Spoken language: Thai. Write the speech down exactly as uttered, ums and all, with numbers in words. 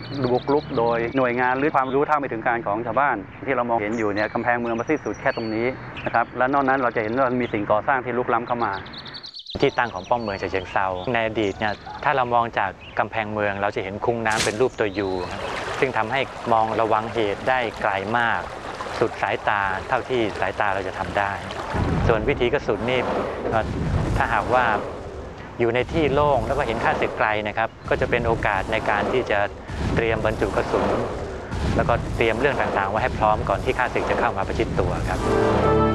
บุกรุกโดยหน่วยงานหรือความรู้เท่าไม่ถึงการของชาวบ้านที่เรามองเห็นอยู่เนี่ยกำแพงเมืองมันสิ้นสุดแค่ตรงนี้นะครับและนอกนั้นเราจะเห็นว่ามีสิ่งก่อสร้างที่ลุกล้ำเข้ามาที่ตั้งของป้อมเมืองฉะเชิงเทราในอดีตเนี่ยถ้าเรามองจากกำแพงเมืองเราจะเห็นคุ้งน้ำเป็นรูปตัวยูซึ่งทำให้มองระวังเหตุได้ไกลมากสุดสายตาเท่าที่สายตาเราจะทำได้ส่วนวิธีกระสุนนี่ถ้าหากว่าอยู่ในที่โล่งแล้วก็เห็นข้าศึกไกลนะครับก็จะเป็นโอกาสในการที่จะเตรียมบรรจุกระสุนแล้วก็เตรียมเรื่องต่างๆไว้ให้พร้อมก่อนที่ข้าศึกจะเข้ามาประชิดตัวครับ